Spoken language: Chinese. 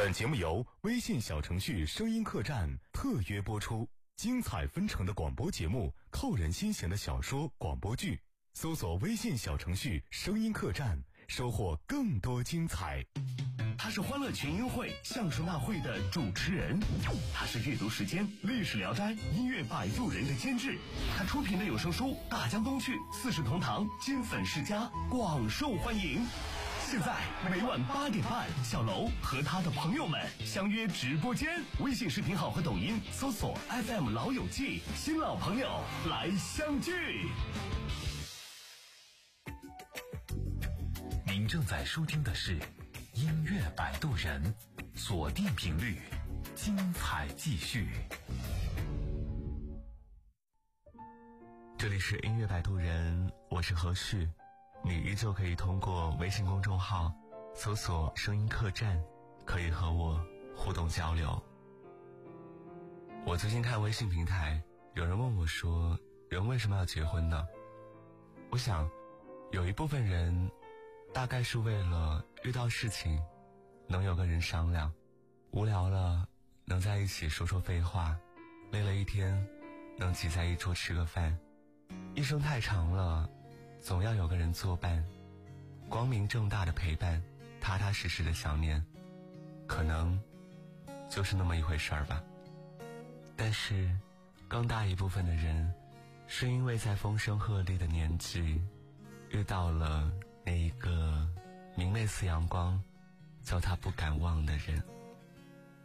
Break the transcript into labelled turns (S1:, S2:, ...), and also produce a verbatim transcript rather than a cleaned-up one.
S1: 本节目由微信小程序声音客栈特约播出，精彩纷呈的广播节目，扣人心弦的小说广播剧，搜索微信小程序声音客栈，收获更多精彩。
S2: 他是欢乐群英会相声大会的主持人，他是阅读时间历史聊斋音乐摆渡人的监制，他出品的有声书《大江东去》《四世同堂》《金粉世家》广受欢迎。现在每晚八点半，小楼和他的朋友们相约直播间，微信视频号和抖音搜索 F M 老友记，新老朋友来相聚。
S3: 您正在收听的是音乐摆渡人，锁定频率，精彩继续。这里是音乐摆渡人，我是何旭，你依旧可以通过微信公众号搜索声音客栈，可以和我互动交流。我最近看微信平台，有人问我说，人为什么要结婚呢？我想有一部分人大概是为了遇到事情能有个人商量，无聊了能在一起说说废话，累了一天能挤在一桌吃个饭，一生太长了，总要有个人作伴，光明正大的陪伴，踏踏实实的想念，可能就是那么一回事儿吧。但是更大一部分的人是因为在风声鹤唳的年纪遇到了那一个明媚似阳光叫他不敢忘的人。